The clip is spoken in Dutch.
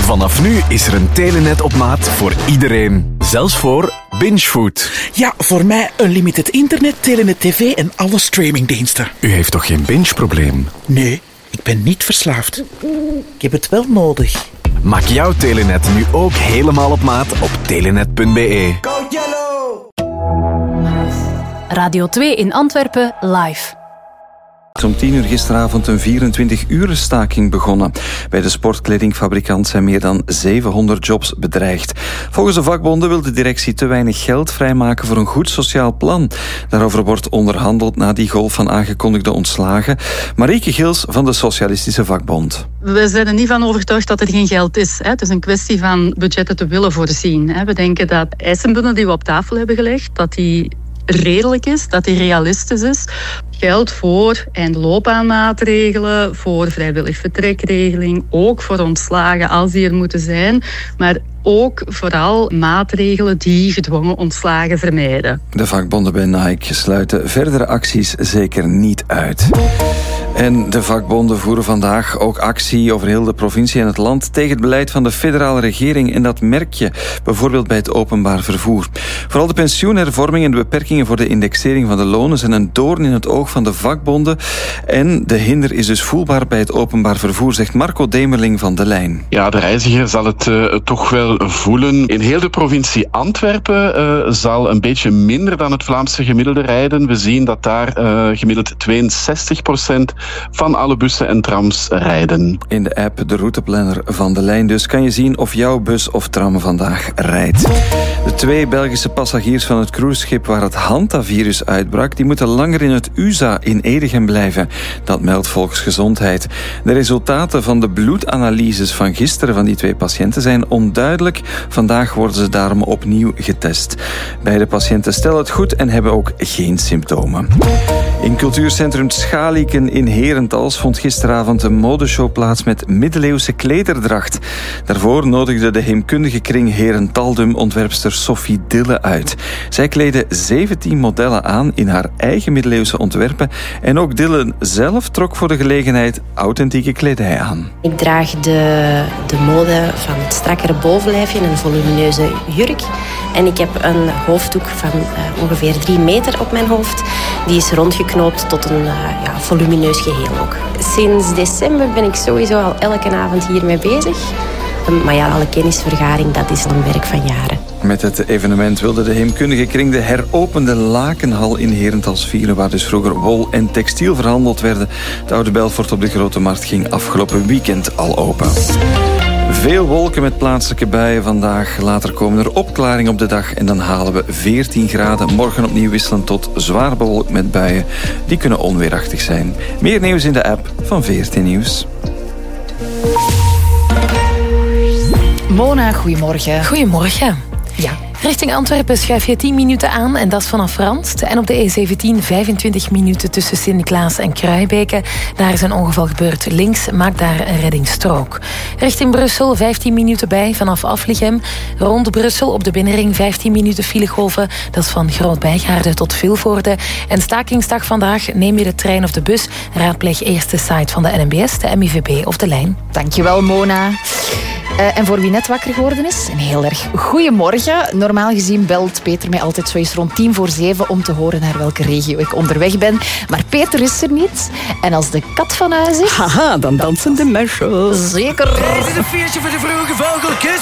Vanaf nu is er een Telenet op maat voor iedereen. Zelfs voor Bingefood. Ja, voor mij unlimited internet, Telenet TV en alle streamingdiensten. U heeft toch geen binge-probleem? Nee, ik ben niet verslaafd. Ik heb het wel nodig. Maak jouw Telenet nu ook helemaal op maat op telenet.be. Go Yellow! Radio 2 in Antwerpen live. Om 10 uur gisteravond een 24-uren staking begonnen. Bij de sportkledingfabrikant zijn meer dan 700 jobs bedreigd. Volgens de vakbonden wil de directie te weinig geld vrijmaken voor een goed sociaal plan. Daarover wordt onderhandeld na die golf van aangekondigde ontslagen. Marieke Gils van de Socialistische Vakbond. We zijn er niet van overtuigd dat er geen geld is. Het is een kwestie van budgetten te willen voorzien. We denken dat eisenbundel die we op tafel hebben gelegd, dat die redelijk is, dat die realistisch is. Geld voor eindloopbaanmaatregelen, voor vrijwillig vertrekregeling, ook voor ontslagen als die er moeten zijn, maar ook vooral maatregelen die gedwongen ontslagen vermijden. De vakbonden bij Nike sluiten verdere acties zeker niet uit. En de vakbonden voeren vandaag ook actie over heel de provincie en het land tegen het beleid van de federale regering. En dat merk je bijvoorbeeld bij het openbaar vervoer. Vooral de pensioenhervorming en de beperkingen voor de indexering van de lonen zijn een doorn in het oog van de vakbonden. En de hinder is dus voelbaar bij het openbaar vervoer, zegt Marco Demerling van De Lijn. Ja, de reiziger zal het toch wel voelen. In heel de provincie Antwerpen zal een beetje minder dan het Vlaamse gemiddelde rijden. We zien dat daar gemiddeld 62% van alle bussen en trams rijden. In de app, de routeplanner van De Lijn dus, kan je zien of jouw bus of tram vandaag rijdt. De 2 Belgische passagiers van het cruiseschip waar het Hantavirus uitbrak, die moeten langer in het USA in Edegem blijven. Dat meldt Volksgezondheid. De resultaten van de bloedanalyses van gisteren van die 2 patiënten zijn onduidelijk. Vandaag worden ze daarom opnieuw getest. Beide patiënten stellen het goed en hebben ook geen symptomen. In cultuurcentrum Schalieken in Herentals vond gisteravond een modeshow plaats met middeleeuwse klederdracht. Daarvoor nodigde de heemkundige kring Herentaldum ontwerpster Sophie Dille uit. Zij kleedde 17 modellen aan in haar eigen middeleeuwse ontwerpen en ook Dille zelf trok voor de gelegenheid authentieke kledij aan. Ik draag de mode van het strakkere bovenlijfje en een volumineuze jurk. En ik heb een hoofddoek van ongeveer 3 meter op mijn hoofd. Die is rondgeknoopt tot een volumineus geheel ook. Sinds december ben ik sowieso al elke avond hiermee bezig. Maar ja, alle kennisvergaring, dat is een werk van jaren. Met het evenement wilde de heemkundige kring de heropende Lakenhal in Herentals vieren, waar dus vroeger wol en textiel verhandeld werden. De Oude Belfort op de Grote Markt ging afgelopen weekend al open. Veel wolken met plaatselijke buien vandaag. Later komen er opklaringen op de dag en dan halen we 14 graden. Morgen opnieuw wisselend tot zwaar bewolkt met buien. Die kunnen onweerachtig zijn. Meer nieuws in de app van VRT Nieuws. Mona, goedemorgen. Goedemorgen. Ja. Richting Antwerpen schuif je 10 minuten aan en dat is vanaf Randst. En op de E17 25 minuten tussen Sint-Niklaas en Kruijbeke. Daar is een ongeval gebeurd. Links maakt daar een reddingsstrook. Richting Brussel 15 minuten bij vanaf Aflichem. Rond Brussel op de binnenring 15 minuten filegolven. Dat is van Groot-Bijgaarde tot Vilvoorde. En stakingsdag vandaag. Neem je de trein of de bus. Raadpleeg eerst de site van de NMBS, de MIVB of de lijn. Dankjewel, Mona. En voor wie net wakker geworden is, een heel erg goeiemorgen. Normaal gezien belt Peter mij altijd zoiets rond 6:50 om te horen naar welke regio ik onderweg ben. Maar Peter is er niet. En als de kat van huis is... Haha, dan dansen de mensen. Zeker. Dit is een feestje voor de vroege vogeltjes.